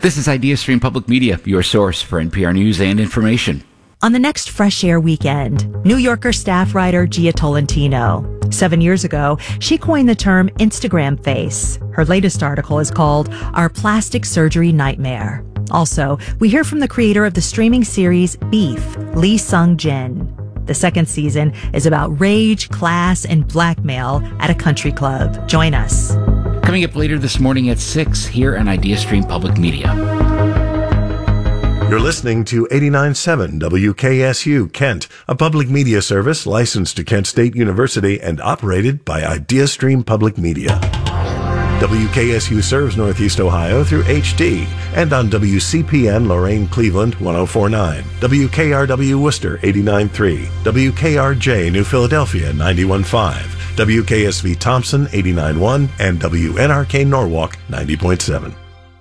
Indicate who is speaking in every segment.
Speaker 1: This is IdeaStream Public Media, your source for NPR news and information.
Speaker 2: On the next Fresh Air weekend, New Yorker staff writer Gia Tolentino. 7 years ago, she coined the term Instagram face. Her latest article is called Our Plastic Surgery Nightmare. Also, we hear from the creator of the streaming series Beef, Lee Sung-jin. The second season is about rage, class, and blackmail at a country club. Join us.
Speaker 1: Coming up later this morning at 6 here on IdeaStream Public Media.
Speaker 3: You're listening to 89.7 WKSU Kent, a public media service licensed to Kent State University and operated by IdeaStream Public Media. WKSU serves Northeast Ohio through HD and on WCPN Lorain Cleveland 104.9, WKRW Worcester 89.3, WKRJ New Philadelphia 91.5, WKSV Thompson 89.1, and WNRK Norwalk 90.7.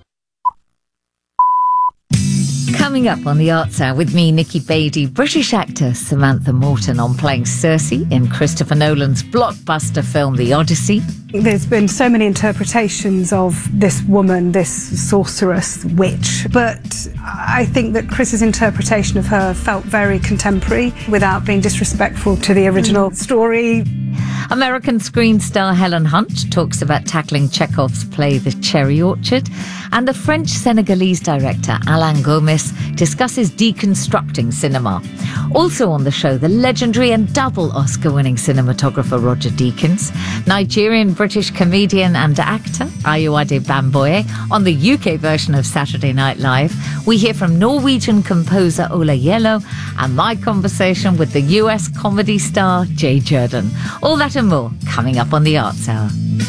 Speaker 4: Coming up on the Arts Hour with me, Nikki Beattie, British actor Samantha Morton on playing Cersei in Christopher Nolan's blockbuster film The Odyssey.
Speaker 5: There's been so many interpretations of this woman, this sorceress, witch, but I think that Chris's interpretation of her felt very contemporary without being disrespectful to the original story.
Speaker 4: American screen star Helen Hunt talks about tackling Chekhov's play The Cherry Orchard, and the French-Senegalese director Alain Gomis discusses deconstructing cinema. Also on the show, the legendary and double Oscar-winning cinematographer Roger Deakins, Nigerian-British comedian and actor Ayọ̀adé Bamboye on the UK version of Saturday Night Live. We hear from Norwegian composer Ola Yellow and my conversation with the US comedy star Jay Jordan. All that and more coming up on the Arts Hour.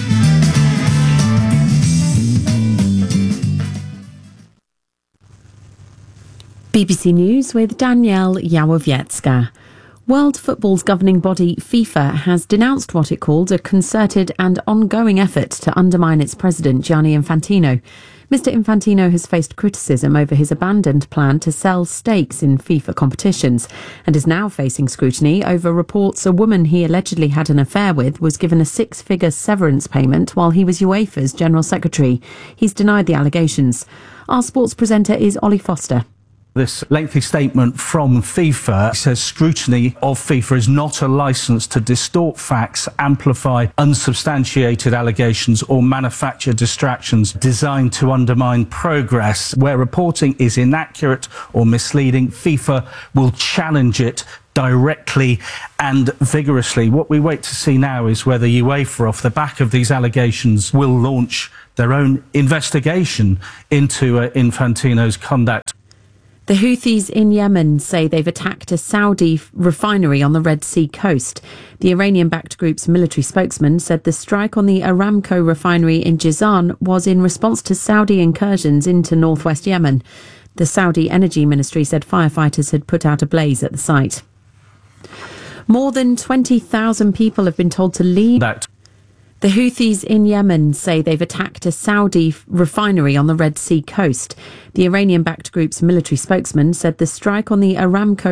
Speaker 6: BBC News with Danielle Yawowiecka. World football's governing body, FIFA, has denounced what it called a concerted and ongoing effort to undermine its president, Gianni Infantino. Mr. Infantino has faced criticism over his abandoned plan to sell stakes in FIFA competitions and is now facing scrutiny over reports a woman he allegedly had an affair with was given a six-figure severance payment while he was UEFA's General Secretary. He's denied the allegations. Our sports presenter is Ollie Foster.
Speaker 7: This lengthy statement from FIFA says scrutiny of FIFA is not a licence to distort facts, amplify unsubstantiated allegations or manufacture distractions designed to undermine progress. Where reporting is inaccurate or misleading, FIFA will challenge it directly and vigorously. What we wait to see now is whether UEFA, off the back of these allegations, will launch their own investigation into Infantino's conduct.
Speaker 6: The Houthis in Yemen say they've attacked a Saudi refinery on the Red Sea coast. The Iranian-backed group's military spokesman said the strike on the Aramco refinery in Jizan was in response to Saudi incursions into northwest Yemen. The Saudi Energy Ministry said firefighters had put out a blaze at the site. More than 20,000 people have been told to leave. The Houthis in Yemen say they've attacked a Saudi refinery on the Red Sea coast. The Iranian-backed group's military spokesman said the strike on the Aramco